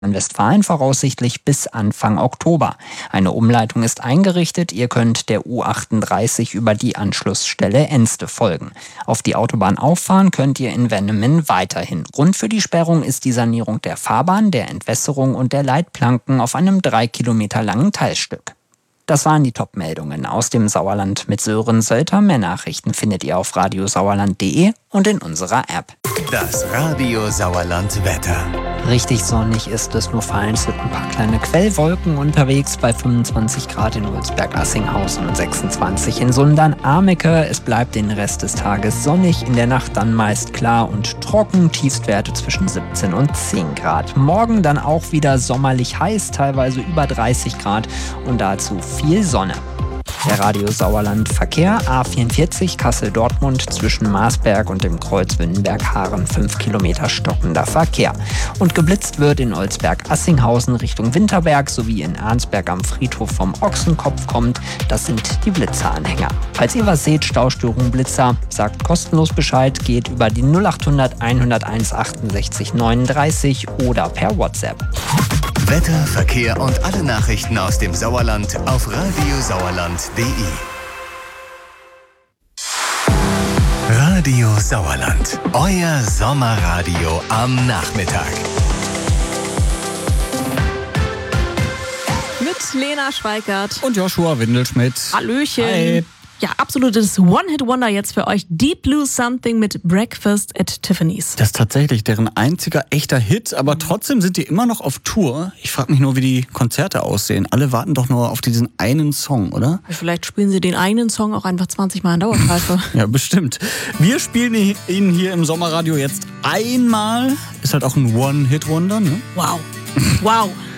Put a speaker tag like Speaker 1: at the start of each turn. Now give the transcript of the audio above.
Speaker 1: Nordrhein-Westfalen voraussichtlich bis Anfang Oktober. Eine Umleitung ist eingerichtet. Ihr könnt der U38 über die Anschlussstelle Enste folgen. Auf die Autobahn auffahren könnt ihr in Wennemen weiterhin. Grund für die Sperrung ist die Sanierung der Fahrbahn, der Entwässerung und der Leitplanken auf einem 3 Kilometer langen Teilstück. Das waren die Top-Meldungen aus dem Sauerland mit Sören Sölter. Mehr Nachrichten findet ihr auf radiosauerland.de und in unserer App.
Speaker 2: Das Radio Sauerland Wetter.
Speaker 1: Richtig sonnig ist es, nur vereinzelt ein paar kleine Quellwolken unterwegs bei 25 Grad in Ulsberg-Assinghausen und 26 in Sundern-Ameke. Es bleibt den Rest des Tages sonnig, in der Nacht dann meist klar und trocken, Tiefstwerte zwischen 17 und 10 Grad. Morgen dann auch wieder sommerlich heiß, teilweise über 30 Grad und dazu viel Sonne. Der Radio Sauerland Verkehr A44 Kassel-Dortmund zwischen Marsberg und dem Kreuz Wünnenberg-Haaren 5 Kilometer stockender Verkehr. Und geblitzt wird in Olsberg-Assinghausen Richtung Winterberg sowie in Arnsberg am Friedhof vom Ochsenkopf kommt. Das sind die Blitzeranhänger. Falls ihr was seht, Staustörung Blitzer, sagt kostenlos Bescheid, geht über die 0800 101 68 39 oder per WhatsApp.
Speaker 2: Wetter, Verkehr und alle Nachrichten aus dem Sauerland auf radiosauerland.de. Radio Sauerland, euer Sommerradio am Nachmittag.
Speaker 3: Mit Lena Schweikert
Speaker 4: und Joshua Windelschmidt.
Speaker 3: Hallöchen.
Speaker 4: Hi.
Speaker 3: Ja, absolutes One-Hit-Wonder jetzt für euch. Deep Blue Something mit Breakfast at Tiffany's.
Speaker 4: Das ist tatsächlich deren einziger echter Hit, aber trotzdem sind die immer noch auf Tour. Ich frage mich nur, wie die Konzerte aussehen. Alle warten doch nur auf diesen einen Song, oder?
Speaker 3: Vielleicht spielen sie den einen Song auch einfach 20 Mal in Dauerschleife.
Speaker 4: Ja, bestimmt. Wir spielen ihn hier im Sommerradio jetzt einmal. Ist halt auch ein One-Hit-Wonder, ne?
Speaker 3: Wow. Wow.